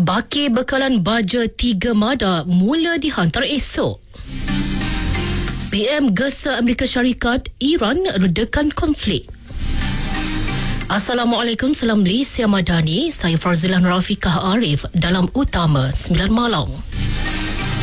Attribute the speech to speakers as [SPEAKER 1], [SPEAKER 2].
[SPEAKER 1] Baki bekalan baja 3 Mada mula dihantar esok. PM gesa Amerika Syarikat, Iran redakan konflik. Assalamualaikum, salam Malaysia Madani. Saya Farzilan Rafiqah Arif dalam Utama 9 Malam.